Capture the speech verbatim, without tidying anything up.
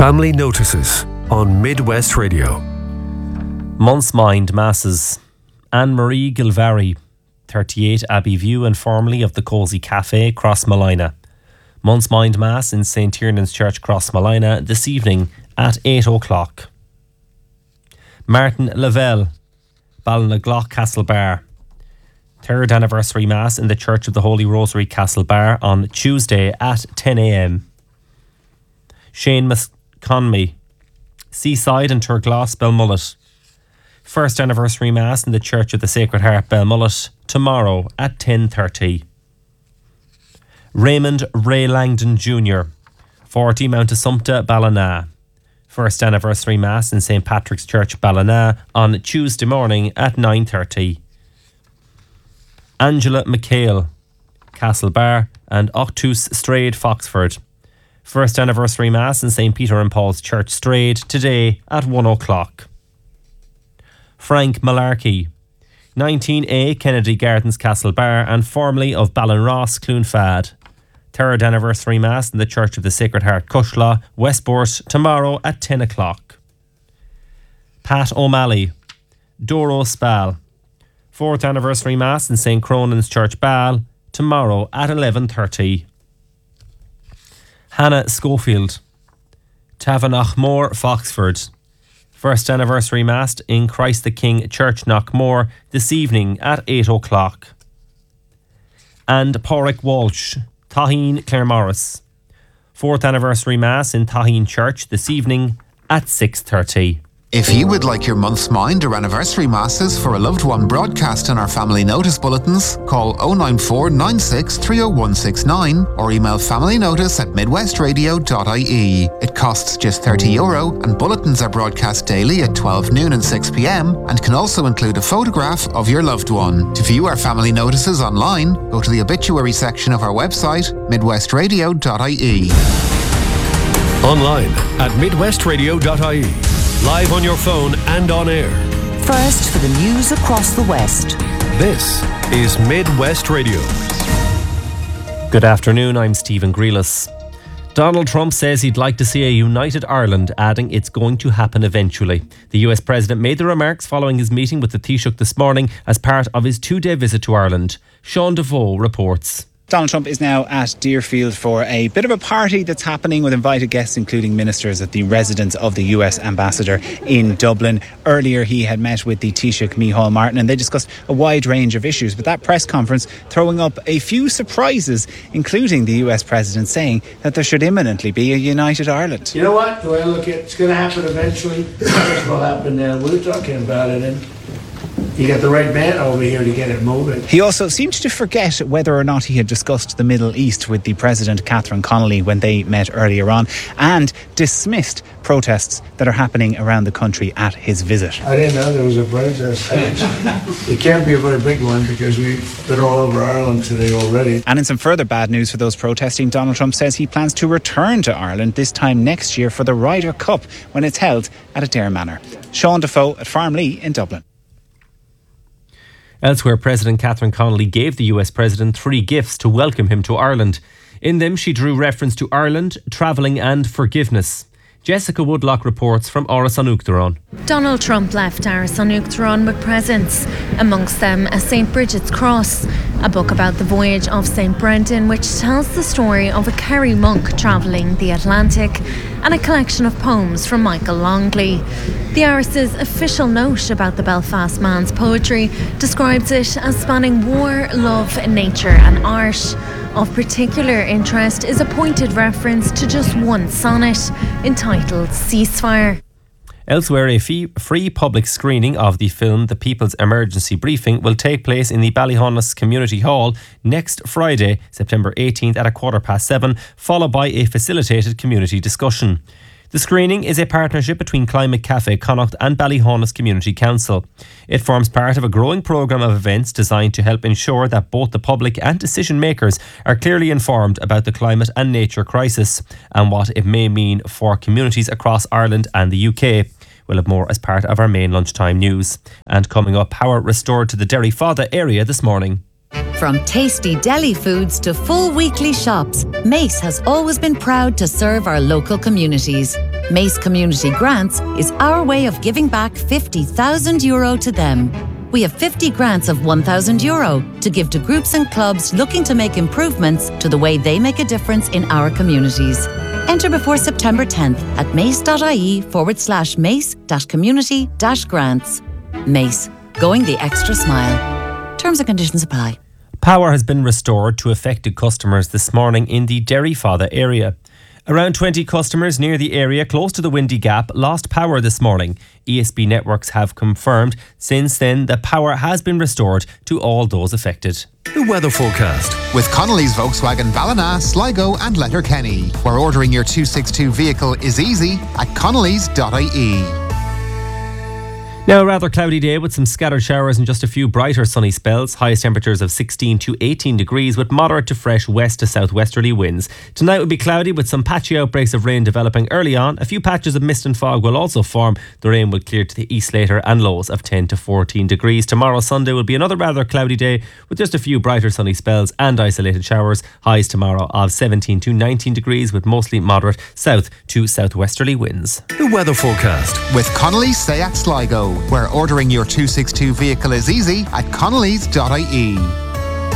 Family Notices on Midwest Radio. Month's Mind Masses. Anne-Marie Gilvary, thirty-eight Abbey View and formerly of the Cozy Cafe, Crossmolina. Month's Mind Mass in Saint Tiernan's Church, Crossmolina, this evening at eight o'clock. Martin Lavelle, Ballinaglach, Castlebar. Third Anniversary Mass in the Church of the Holy Rosary, Castlebar on Tuesday at ten a.m. Shane McConmie, Seaside and Turgloss, Belmullet. First Anniversary Mass in the Church of the Sacred Heart, Belmullet, tomorrow at ten thirty. Raymond Ray Langdon Junior, forty Mount Assumpta, Ballina. First Anniversary Mass in Saint Patrick's Church, Ballina, on Tuesday morning at nine thirty. Angela McHale, Castlebar and Octus Strayed, Foxford. First Anniversary Mass in Saint Peter and Paul's Church, Strayed, today at one o'clock. Frank Malarkey, nineteen A Kennedy Gardens, Castlebar and formerly of Ballinross, Cloonfad. Third Anniversary Mass in the Church of the Sacred Heart, Cushla, Westport, tomorrow at ten o'clock. Pat O'Malley, Doro Spal. Fourth Anniversary Mass in Saint Cronan's Church, Ball, tomorrow at eleven thirty. Hannah Schofield, Tavanachmore, Foxford. First Anniversary Mass in Christ the King Church, Knockmore, this evening at eight o'clock. And Porrick Walsh, Taheen, Claremorris. Fourth Anniversary Mass in Taheen Church this evening at six thirty. If you would like your month's mind or anniversary masses for a loved one broadcast in our family notice bulletins, call oh nine four nine six three oh one six nine or email familynotice at midwestradio dot I E. It costs just thirty euro and bulletins are broadcast daily at twelve noon and six p.m. and can also include a photograph of your loved one. To view our family notices online, go to the obituary section of our website, midwestradio dot I E. Online at midwestradio dot I E. Live on your phone and on air. First for the news across the West. This is Midwest Radio. Good afternoon, I'm Stephen Grealis. Donald Trump says he'd like to see a united Ireland, adding it's going to happen eventually. The U S President made the remarks following his meeting with the Taoiseach this morning as part of his two-day visit to Ireland. Sean Devoe reports. Donald Trump is now at Deerfield for a bit of a party that's happening with invited guests, including ministers at the residence of the U S ambassador in Dublin. Earlier, he had met with the Taoiseach, Micheál Martin, and they discussed a wide range of issues. But that press conference throwing up a few surprises, including the U S president saying that there should imminently be a united Ireland. You know what? Well, look, it's going to happen eventually. It will happen now. We're talking about it, and you got the right man over here to get it moving. He also seemed to forget whether or not he had discussed the Middle East with the President, Catherine Connolly, when they met earlier on, and dismissed protests that are happening around the country at his visit. I didn't know there was a protest. It can't be a very big one because we've been all over Ireland today already. And in some further bad news for those protesting, Donald Trump says he plans to return to Ireland this time next year for the Ryder Cup when it's held at Adare Manor. Sean Defoe at Farmlee in Dublin. Elsewhere, President Catherine Connolly gave the U S President three gifts to welcome him to Ireland. In them, she drew reference to Ireland, travelling and forgiveness. Jessica Woodlock reports from Áras an Uachtaráin. Donald Trump left Áras an Uachtaráin with presents, amongst them a Saint Bridget's Cross, a book about the voyage of Saint Brendan which tells the story of a Kerry monk travelling the Atlantic, and a collection of poems from Michael Longley. The Áras's official note about the Belfast man's poetry describes it as spanning war, love, nature and art. Of particular interest is a pointed reference to just one sonnet entitled Ceasefire. Elsewhere, a fee- free public screening of the film The People's Emergency Briefing will take place in the Ballyhonus Community Hall next Friday, September eighteenth at a quarter past seven, followed by a facilitated community discussion. The screening is a partnership between Climate Cafe Connacht and Ballyhonus Community Council. It forms part of a growing programme of events designed to help ensure that both the public and decision makers are clearly informed about the climate and nature crisis and what it may mean for communities across Ireland and the U K. We'll have more as part of our main lunchtime news. And coming up, power restored to the Derry Fada area this morning. From tasty deli foods to full weekly shops, Mace has always been proud to serve our local communities. Mace Community Grants is our way of giving back fifty thousand euro to them. We have fifty grants of one thousand euro to give to groups and clubs looking to make improvements to the way they make a difference in our communities. Enter before September tenth at mace.ie forward slash mace dash community dash grants. Mace, going the extra smile. Terms and conditions apply. Power has been restored to affected customers this morning in the Derryfada area. Around twenty customers near the area close to the Windy Gap lost power this morning. E S B Networks have confirmed since then that power has been restored to all those affected. The weather forecast. With Connolly's Volkswagen Ballina, Sligo and Letterkenny, where ordering your two sixty-two vehicle is easy at connellys dot I E. Now, a rather cloudy day with some scattered showers and just a few brighter sunny spells. Highest temperatures of sixteen to eighteen degrees with moderate to fresh west to southwesterly winds. Tonight will be cloudy with some patchy outbreaks of rain developing early on. A few patches of mist and fog will also form. The rain will clear to the east later and lows of ten to fourteen degrees. Tomorrow, Sunday, will be another rather cloudy day with just a few brighter sunny spells and isolated showers. Highs tomorrow of seventeen to nineteen degrees with mostly moderate south to southwesterly winds. The weather forecast. With Connolly's Seat Sligo, where ordering your two sixty-two vehicle is easy at connellys dot I E.